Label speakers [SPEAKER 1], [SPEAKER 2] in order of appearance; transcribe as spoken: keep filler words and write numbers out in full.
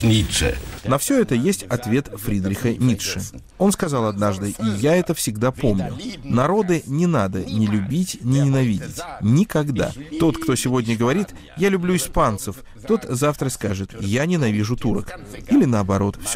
[SPEAKER 1] На все это есть ответ Фридриха Ницше. Он сказал однажды, и я это всегда помню: народы не надо ни любить, ни ненавидеть. Никогда. Тот, кто сегодня говорит «я люблю испанцев», тот завтра скажет «я ненавижу турок». Или наоборот.